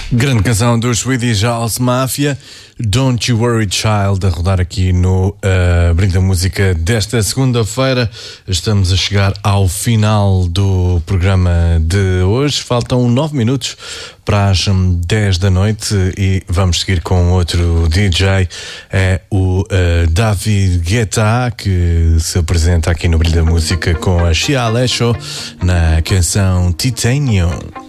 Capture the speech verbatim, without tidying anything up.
Grande canção dos Swedish House Mafia, Don't You Worry Child, a rodar aqui no uh, Brinde a Música desta segunda-feira. Estamos a chegar ao final do programa de hoje. Faltam nove minutos para as dez da noite e vamos seguir com outro D J. É o uh, David Guetta, que se apresenta aqui no Brilho da Música com a Shia Alesho na canção Titanium.